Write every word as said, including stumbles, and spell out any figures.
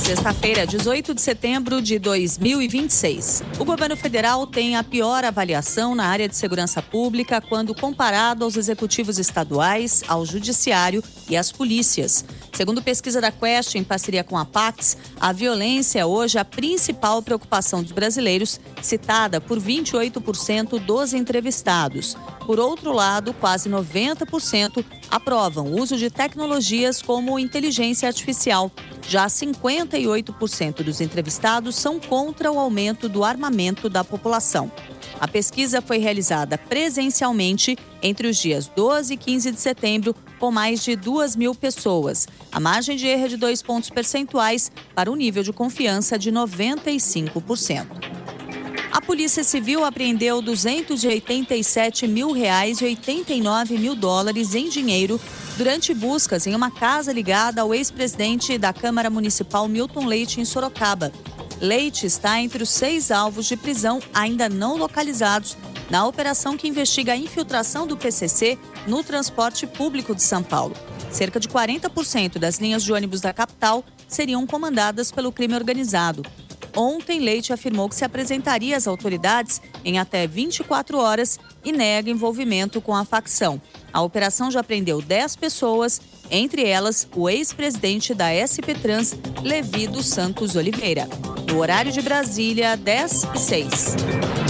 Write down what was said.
Sexta-feira, dezoito de setembro de dois mil e vinte e seis. O governo federal tem a pior avaliação na área de segurança pública quando comparado aos executivos estaduais, ao judiciário e às polícias. Segundo pesquisa da Quest, em parceria com a Pax, a violência é hoje a principal preocupação dos brasileiros, citada por vinte e oito por cento dos entrevistados. Por outro lado, quase noventa por cento aprovam o uso de tecnologias como inteligência artificial. Já cinquenta e oito por cento dos entrevistados são contra o aumento do armamento da população. A pesquisa foi realizada presencialmente entre os dias doze e quinze de setembro, com mais de duas mil pessoas. A margem de erro é de dois pontos percentuais para o nível de confiança de noventa e cinco por cento. A Polícia Civil apreendeu duzentos e oitenta e sete mil reais e oitenta e nove mil dólares em dinheiro durante buscas em uma casa ligada ao ex-presidente da Câmara Municipal Milton Leite, em Sorocaba. Leite está entre os seis alvos de prisão ainda não localizados na operação que investiga a infiltração do P C C no transporte público de São Paulo. Cerca de quarenta por cento das linhas de ônibus da capital seriam comandadas pelo crime organizado. Ontem, Leite afirmou que se apresentaria às autoridades em até vinte e quatro horas e nega envolvimento com a facção. A operação já prendeu dez pessoas, entre elas o ex-presidente da S P Trans, Levi dos Santos Oliveira. No horário de Brasília, dez e seis.